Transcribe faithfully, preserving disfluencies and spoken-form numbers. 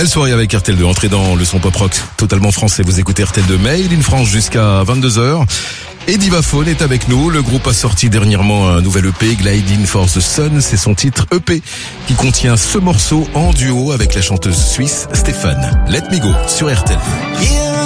Belle soirée avec R T L deux. Entrez dans le son pop rock totalement français. Vous écoutez R T L deux Made in France jusqu'à vingt-deux heures. Et Divaphone est avec nous. Le groupe a sorti dernièrement un nouvel E P, Gliding for the Sun. C'est son titre E P qui contient ce morceau en duo avec la chanteuse suisse Stéphane. Let Me Go sur R T L deux.